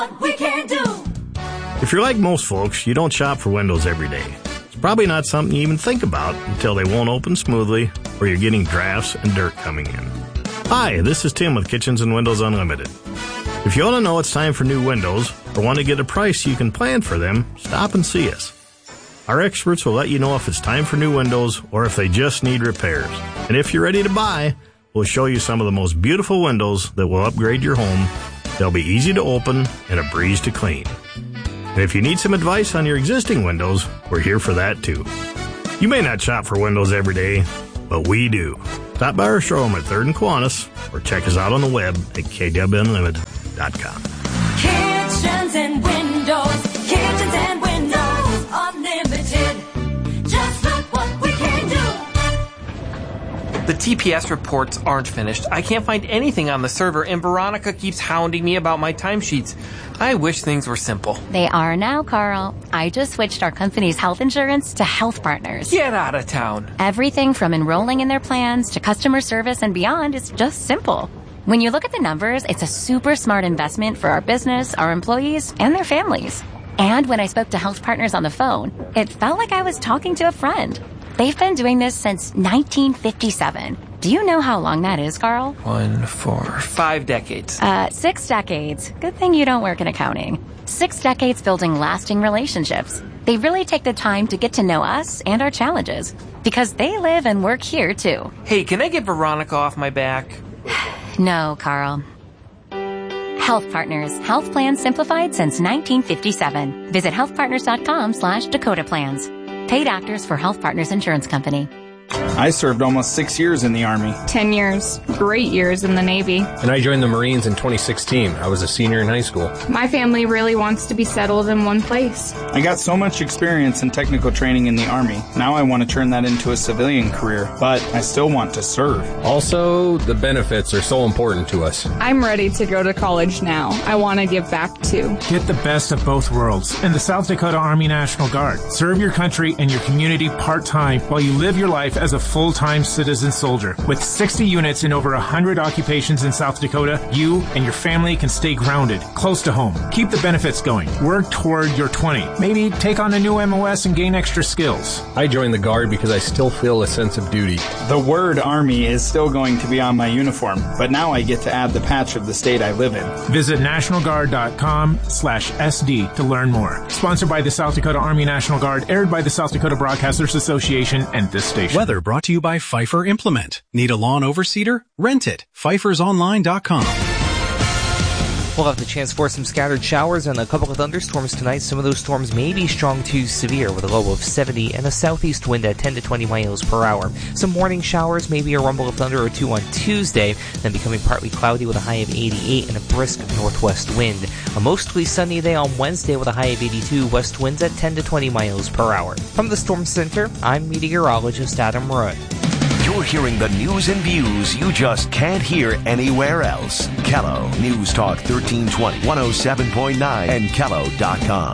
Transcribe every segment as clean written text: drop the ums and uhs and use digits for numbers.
We can do. If you're like most folks, you don't shop for windows every day. It's probably not something you even think about until they won't open smoothly or you're getting drafts and dirt coming in. Hi, this is Tim with Kitchens and Windows Unlimited. If you want to know it's time for new windows or want to get a price so you can plan for them, stop and see us. Our experts will let you know if it's time for new windows or if they just need repairs. And if you're ready to buy, we'll show you some of the most beautiful windows that will upgrade your home. They'll be easy to open and a breeze to clean. And if you need some advice on your existing windows, we're here for that too. You may not shop for windows every day, but we do. Stop by our showroom at 3rd and Kiwanis or check us out on the web at kwunlimited.com. Kitchens and windows. Kitchens and windows. Unlimited. Just look what we can do. The TPS reports aren't finished. I can't find anything on the server, and Veronica keeps hounding me about my timesheets. I wish things were simple. They are now, Carl. I just switched our company's health insurance to Health Partners. Get out of town. Everything from enrolling in their plans to customer service and beyond is just simple. When you look at the numbers, it's a super smart investment for our business, our employees, and their families. And when I spoke to Health Partners on the phone, it felt like I was talking to a friend. They've been doing this since 1957. Do you know how long that is, Carl? 1, 4, 5 decades. 6 decades. Good thing you don't work in accounting. 6 decades building lasting relationships. They really take the time to get to know us and our challenges because they live and work here, too. Hey, can I get Veronica off my back? No, Carl. Health Partners. Health plans simplified since 1957. Visit healthpartners.com/Dakota Plans. Paid actors for Health Partners Insurance Company. I served almost 6 years in the Army. 10 years. Great years in the Navy. And I joined the Marines in 2016. I was a senior in high school. My family really wants to be settled in one place. I got so much experience and technical training in the Army. Now I want to turn that into a civilian career, but I still want to serve. Also, the benefits are so important to us. I'm ready to go to college now. I want to give back too. Get the best of both worlds in the South Dakota Army National Guard. Serve your country and your community part-time while you live your life as a full-time citizen soldier. With 60 units in over 100 occupations in South Dakota, you and your family can stay grounded, close to home. Keep the benefits going. Work toward your 20. Maybe take on a new MOS and gain extra skills. I joined the Guard because I still feel a sense of duty. The word Army is still going to be on my uniform, but now I get to add the patch of the state I live in. Visit nationalguard.com/SD to learn more. Sponsored by the South Dakota Army National Guard, aired by the South Dakota Broadcasters Association and this station. Weather brought to you by Pfeiffer Implement. Need a lawn overseeder? Rent it. PfeiffersOnline.com. We'll have the chance for some scattered showers and a couple of thunderstorms tonight. Some of those storms may be strong to severe with a low of 70 and a southeast wind at 10 to 20 miles per hour. Some morning showers, maybe a rumble of thunder or two on Tuesday, then becoming partly cloudy with a high of 88 and a brisk northwest wind. A mostly sunny day on Wednesday with a high of 82, west winds at 10 to 20 miles per hour. From the Storm Center, I'm meteorologist Adam Rudd. You're hearing the news and views you just can't hear anywhere else. Kello News Talk 1320, 107.9, and Kello.com.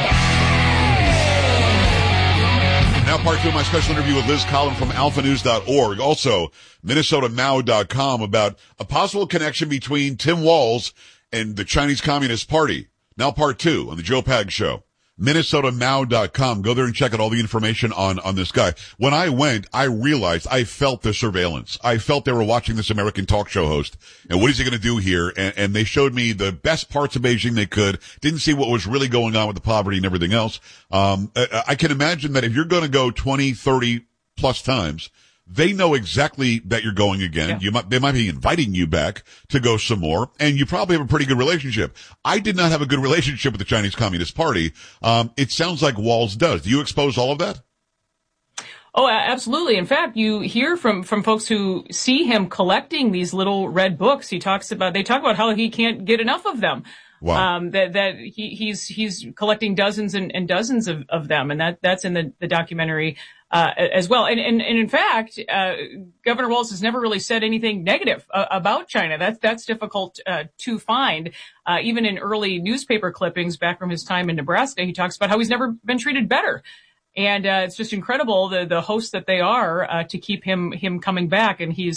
Now part 2 of my special interview with Liz Collin from alphanews.org. Also, MinnesotaNow.com about a possible connection between Tim Walz and the Chinese Communist Party. Now part 2 on the Joe Pag Show. MinnesotaNow.com. Go there and check out all the information on this guy. When I went, I realized I felt the surveillance. I felt they were watching this American talk show host. And what is he going to do here? And they showed me the best parts of Beijing they could. Didn't see what was really going on with the poverty and everything else. I can imagine that if you're going to go 20, 30 plus times, they know exactly that you're going again. Yeah. They might be inviting you back to go some more, and you probably have a pretty good relationship. I did not have a good relationship with the Chinese Communist Party. It sounds like Walz does. Do you expose all of that? Oh, absolutely. In fact, you hear from folks who see him collecting these little red books. They talk about how he can't get enough of them. Wow. That he's collecting dozens and dozens of them, and that's in the documentary as well. And in fact, Governor Walz has never really said anything negative about China. That's difficult to find. Even in early newspaper clippings back from his time in Nebraska, he talks about how he's never been treated better. And it's just incredible the hosts that they are to keep him coming back. And he's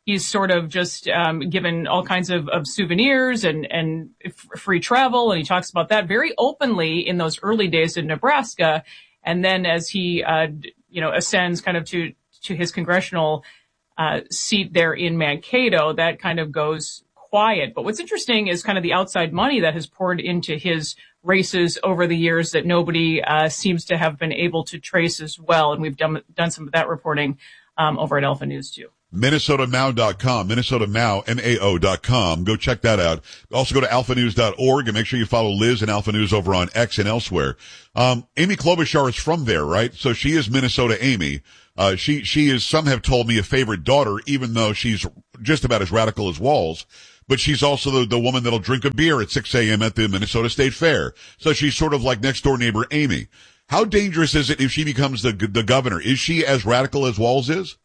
he's sort of just given all kinds of souvenirs and free travel, and he talks about that very openly in those early days in Nebraska. And then as he ascends kind of to his congressional seat there in Mankato, that kind of goes quiet. But what's interesting is kind of the outside money that has poured into his races over the years that nobody seems to have been able to trace as well. And we've done some of that reporting over at Alpha News too. MinnesotaMao.com, MinnesotaMao.com. Go check that out. Also go to alphanews.org and make sure you follow Liz and Alpha News over on X and elsewhere. Amy Klobuchar is from there, right? So she is Minnesota Amy. She is, some have told me, a favorite daughter, even though she's just about as radical as Walz. But she's also the woman that'll drink a beer at 6 a.m. at the Minnesota State Fair. So she's sort of like next door neighbor Amy. How dangerous is it if she becomes the governor? Is she as radical as Walz is?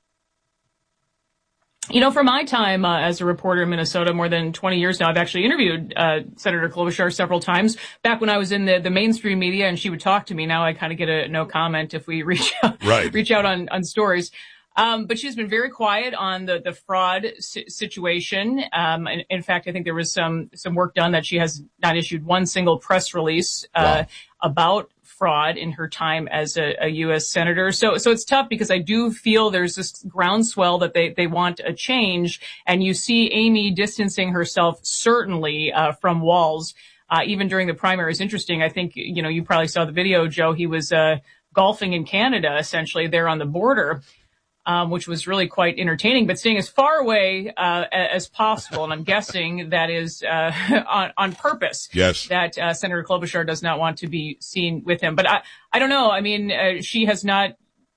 You know, from my time as a reporter in Minnesota, more than 20 years now, I've actually interviewed Senator Klobuchar several times. Back when I was in the mainstream media and she would talk to me, now I kind of get a no comment if we reach out on stories. But she's been very quiet on the fraud situation. In fact, I think there was some work done that she has not issued one single press release about fraud in her time as a U.S. senator. So it's tough because I do feel there's this groundswell that they want a change. And you see Amy distancing herself certainly from Walz, even during the primaries. Interesting. I think, you probably saw the video, Joe. He was golfing in Canada, essentially, there on the border. Which was really quite entertaining, but staying as far away as possible. And I'm guessing that is on purpose. Yes. That Senator Klobuchar does not want to be seen with him. But I don't know. I mean, she has not,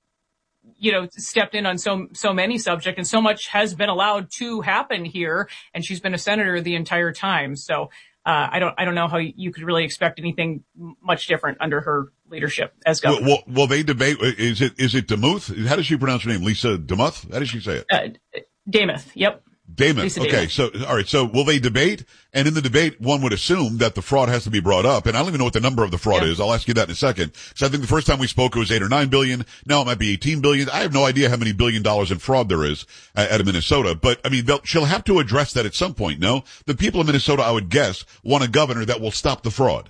stepped in on so many subjects, and so much has been allowed to happen here, and she's been a senator the entire time. So I don't know how you could really expect anything much different under her leadership as governor. Well, they debate. Is it Demuth? How does she pronounce her name? Lisa Demuth? How does she say it? Demuth. Yep. Demuth. Lisa Okay. Demuth. So, all right. So will they debate? And in the debate, one would assume that the fraud has to be brought up. And I don't even know what the number of the fraud is. I'll ask you that in a second. So I think the first time we spoke, it was 8 or 9 billion. Now it might be 18 billion. I have no idea how many $1 billion in fraud there is at Minnesota. But I mean, she'll have to address that at some point. No, the people of Minnesota, I would guess, want a governor that will stop the fraud.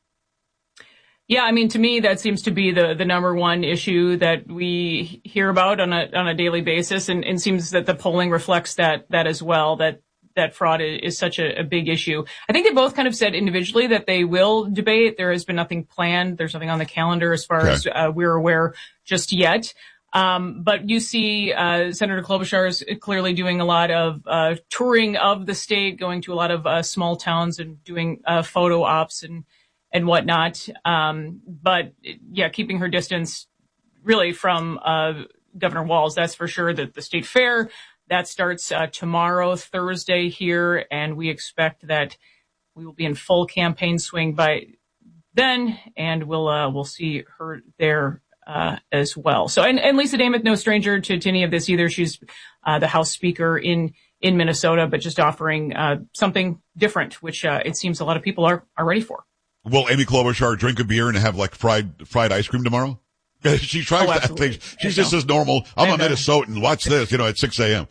Yeah, I mean, to me, that seems to be the number one issue that we hear about on a daily basis, and seems that the polling reflects that as well, that fraud is such a big issue. I think they both kind of said individually that they will debate. There has been nothing planned. There's nothing on the calendar as far as we're aware just yet. But you see, Senator Klobuchar is clearly doing a lot of touring of the state, going to a lot of small towns and doing photo ops and whatnot. But yeah, keeping her distance really from Governor Walz, that's for sure. That the state fair that starts tomorrow, Thursday here, and we expect that we will be in full campaign swing by then, and we'll see her there as well. So, and Lisa Demuth, no stranger to any of this either. She's the House Speaker in Minnesota, but just offering something different, which it seems a lot of people are ready for. Will Amy Klobuchar drink a beer and have like fried ice cream tomorrow? She tries that thing. She's just as normal. I'm a Minnesotan. Watch this, at 6 a.m.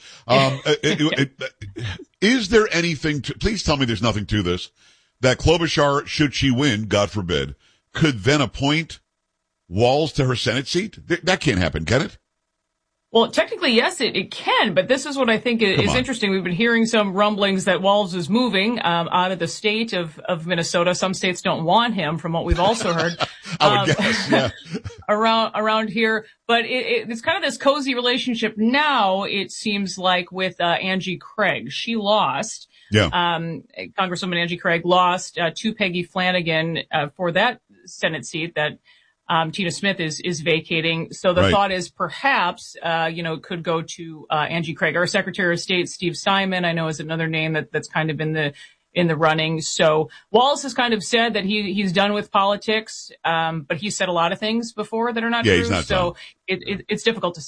Is there anything please tell me there's nothing to this, that Klobuchar, should she win, God forbid, could then appoint Walz to her Senate seat? That can't happen, can it? Well, technically, yes, it can, but this is what I think is interesting. We've been hearing some rumblings that Walz is moving out of the state of Minnesota. Some states don't want him, from what we've also heard. I would guess, yeah. around here. But it's kind of this cozy relationship now, it seems like, with Angie Craig. She lost. Yeah. Congresswoman Angie Craig lost to Peggy Flanagan for that Senate seat that Tina Smith is vacating. So the thought is perhaps, it could go to Angie Craig. Our Secretary of State, Steve Simon, I know is another name that's kind of in the running. So Walz has kind of said that he's done with politics, but he's said a lot of things before that are not true. He's not so it's difficult to say.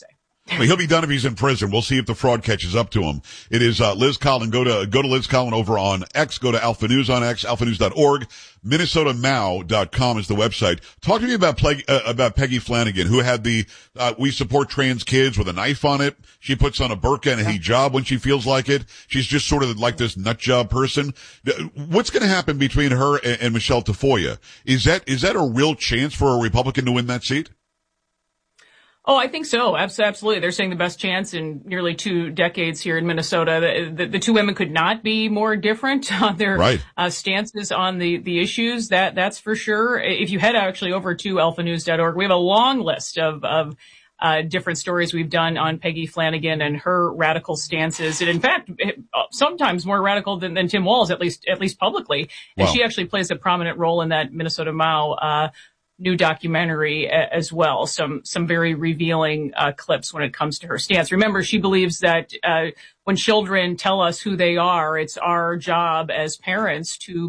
I mean, he'll be done if he's in prison. We'll see if the fraud catches up to him. It is Liz Collin. Go to Liz Collin over on X. Go to Alpha News on X, alphanews.org. MinnesotaMao.com is the website. Talk to me about Peggy Flanagan, who had the We Support Trans Kids with a knife on it. She puts on a burqa and a hijab when she feels like it. She's just sort of like this nut job person. What's going to happen between her and Michelle Tafoya? Is that a real chance for a Republican to win that seat? Oh, I think so. Absolutely. They're saying the best chance in nearly 2 decades here in Minnesota. The two women could not be more different on their stances on the issues. That's for sure. If you head actually over to alphanews.org, we have a long list of different stories we've done on Peggy Flanagan and her radical stances. And in fact, sometimes more radical than Tim Walz, at least publicly. And she actually plays a prominent role in that Minnesota Mao, new documentary as well. Some very revealing clips when it comes to her stance. Remember, she believes that when children tell us who they are, it's our job as parents to